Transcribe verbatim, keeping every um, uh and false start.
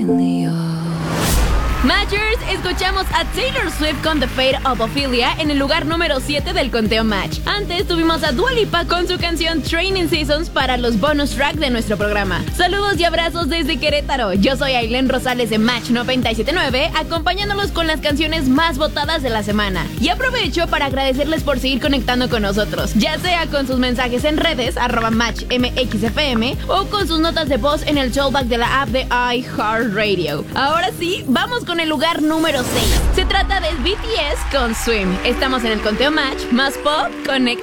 Matchers, escuchamos a Taylor Swift con The Fate of Ophelia en el lugar número siete del conteo Match. Antes tuvimos a Dua Lipa con su canción Training Seasons para los bonus track de nuestro programa. Saludos y abrazos desde Querétaro. Yo soy Ailén Rosales de Match noventa y siete punto nueve, acompañándolos con las canciones más votadas de la semana. Y aprovecho para agradecerles por seguir conectando con nosotros, ya sea con sus mensajes en redes, arroba Match M X F M, o con sus notas de voz en el showback de la app de iHeartRadio. Ahora sí, vamos con el lugar número seis. Se trata de B T S con Swim. Estamos en el conteo Match más pop conectado.